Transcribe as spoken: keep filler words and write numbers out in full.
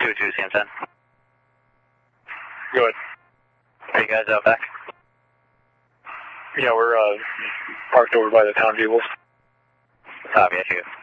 two two C M ten. Go ahead. Are you guys out back? Yeah, we're uh, parked over by the town vehicles. Copy, I hear you.